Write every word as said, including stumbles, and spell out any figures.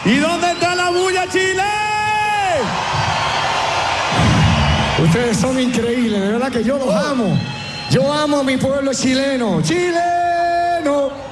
¿Y dónde está la bulla, Chile? Ustedes son increíbles, de verdad que yo los amo. Yo amo a mi pueblo chileno. ¡Chileno!